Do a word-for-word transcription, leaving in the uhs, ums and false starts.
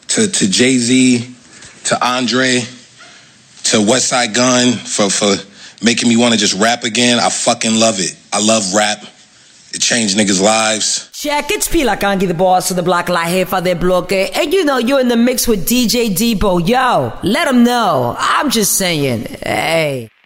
to, to Jay-Z, to Andre, to Westside Gunn for, for making me want to just rap again. I fucking love it. I love rap. It changed niggas' lives. Check, it's P like Angie the boss of the block la jefa de bloque. And you know you're in the mix with D J Debo. Yo, let him know. I'm just saying, hey.